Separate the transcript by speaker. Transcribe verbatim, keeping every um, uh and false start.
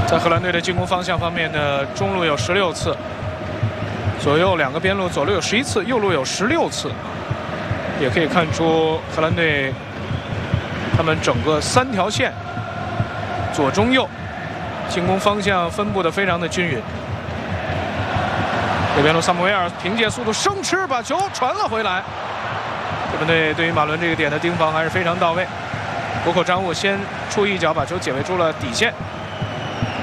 Speaker 1: 在荷兰队的进攻方向方面呢，中路有十六次，左右两个边路，左路有十一次，右路有十六次，也可以看出荷兰队他们整个三条线左中右进攻方向分布的非常的均匀。右边路萨姆维尔凭借速度生吃，把球传了回来。日本队对于马伦这个点的盯防还是非常到位。谷口彰悟先出一脚把球解围出了底线。